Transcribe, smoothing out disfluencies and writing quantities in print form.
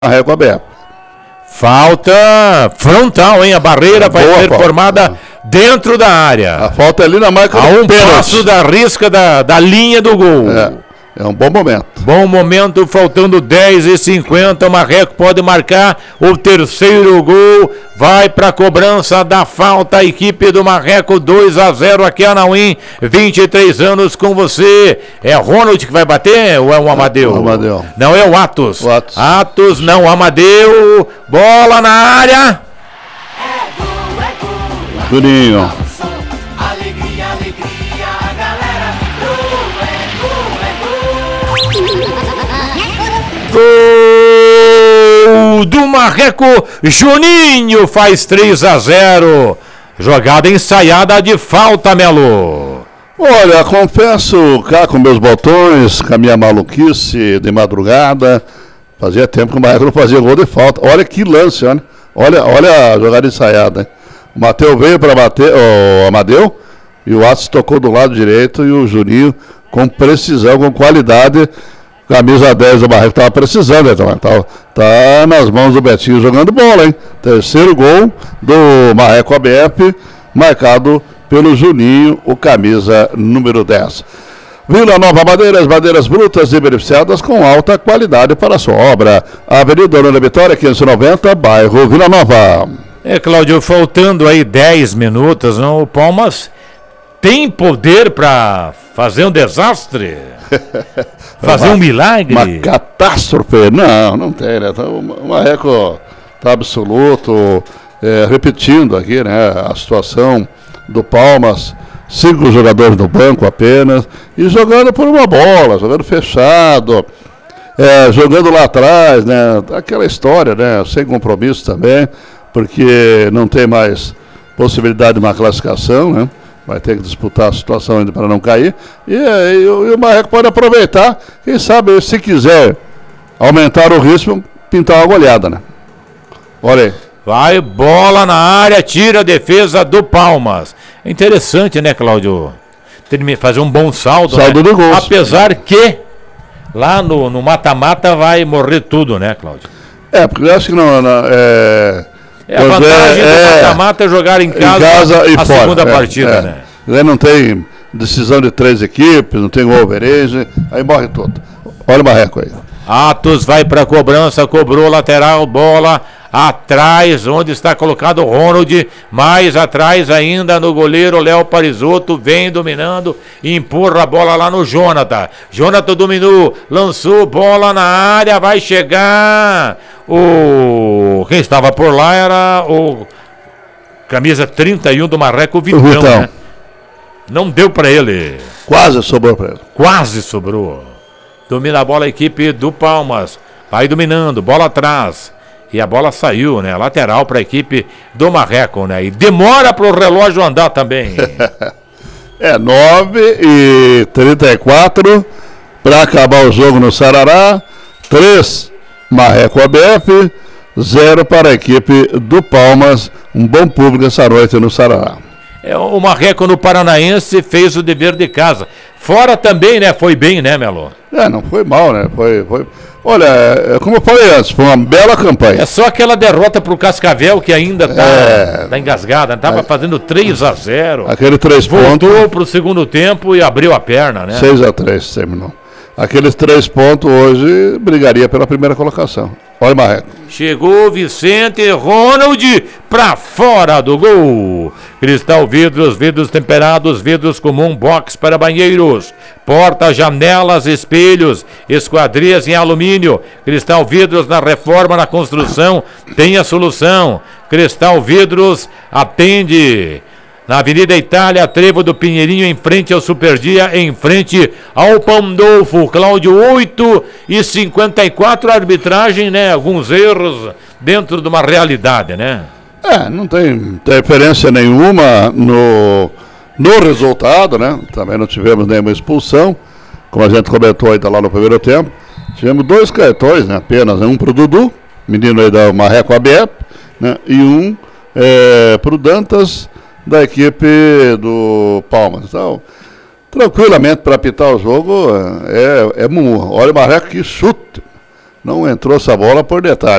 Marreco aberto. Falta frontal, hein? A barreira vai ser formada dentro da área. A falta é ali na marca a um passo da risca da linha do gol. É um bom momento. Bom momento, faltando 10:50. O Marreco pode marcar o terceiro gol. Vai para a cobrança da falta. A equipe do Marreco 2-0 aqui a Anauim. 23 anos com você. É Ronald que vai bater ou é o Amadeu? O Amadeu. Não, é o Atos. Atos, não, Amadeu. Bola na área. Juninho. Gol do Marreco, Juninho faz 3-0. Jogada ensaiada de falta, Melo. Olha, confesso cá com meus botões, com a minha maluquice de madrugada, fazia tempo que o Marreco não fazia gol de falta. Olha que lance, olha a jogada ensaiada. Hein? O Matheus veio para bater, o Amadeu, e o Atos tocou do lado direito e o Juninho com precisão, com qualidade. Camisa 10 do Marreco estava precisando, né? Tá nas mãos do Betinho jogando bola, hein? Terceiro gol do Marreco ABF, marcado pelo Juninho, o camisa número 10. Vila Nova madeiras brutas e beneficiadas com alta qualidade para a sua obra. Avenida Dona Vitória, 590, bairro Vila Nova. Cláudio, faltando aí 10 minutos, não? O Palmas tem poder para fazer um desastre? Fazer um milagre? Uma catástrofe? Não tem, né? O Marreco está absoluto, repetindo aqui, né? A situação do Palmas, 5 jogadores no banco apenas, e jogando por uma bola, jogando fechado, jogando lá atrás, né? Aquela história, né? Sem compromisso também, porque não tem mais possibilidade de uma classificação, né? Vai ter que disputar a situação ainda para não cair. E o Marreco pode aproveitar, quem sabe, se quiser aumentar o ritmo, pintar uma goleada, né? Olha aí. Vai, bola na área, tira a defesa do Palmas. É interessante, né, Cláudio? Fazer um bom saldo, saldo, né? Do gol. Apesar que lá no mata-mata vai morrer tudo, né, Cláudio? Porque eu acho que não a vantagem do mata-mata é jogar em casa e a fora. Segunda partida, né? Não tem decisão de 3 equipes, não tem gol overage, aí morre tudo. Olha o Marreco aí. Atos vai para a cobrança, cobrou lateral, bola atrás, onde está colocado o Ronald, mais atrás ainda no goleiro Léo Parisotto, vem dominando, empurra a bola lá no Jonathan. Jonathan dominou, lançou bola na área, vai chegar quem estava por lá era o camisa 31 do Marreco, Vitão, né? Não deu para ele. Quase sobrou para ele. Quase sobrou. Domina a bola a equipe do Palmas, vai dominando, bola atrás. E a bola saiu, né? Lateral para a equipe do Marreco, né? E demora para o relógio andar também. 9h34 para acabar o jogo no Sarará. 3 Marreco ABF, 0 para a equipe do Palmas. Um bom público essa noite no Sarará. O Marreco no Paranaense fez o dever de casa. Fora também, né? Foi bem, né, Melo? Não foi mal, né? Foi... Olha, como eu falei antes, foi uma bela campanha. É só aquela derrota pro Cascavel que ainda tá engasgada, estava fazendo 3-0. Aquele 3 pontos. Voltou pro segundo tempo e abriu a perna, né? 6-3 terminou. Aqueles 3 pontos hoje brigaria pela primeira colocação. Olha o Marreco. Chegou Vicente Ronald pra fora do gol. Cristal Vidros, vidros temperados, vidros comum, box para banheiros, portas, janelas, espelhos, esquadrias em alumínio. Cristal Vidros na reforma, na construção, tem a solução. Cristal Vidros atende na Avenida Itália, Trevo do Pinheirinho, em frente ao Superdia, em frente ao Pandolfo. Cláudio, 8h54, arbitragem, né? Alguns erros dentro de uma realidade, né? Não tem interferência nenhuma no resultado, né? Também não tivemos nenhuma expulsão, como a gente comentou ainda lá no primeiro tempo. Tivemos 2 cartões, né? Apenas, um para o Dudu, menino aí da Marreco ABF, né? E um para o Dantas, da equipe do Palmas. Então, tranquilamente para apitar o jogo, é Mumu. Olha o Marreco, que chute. Não entrou essa bola por detalhe.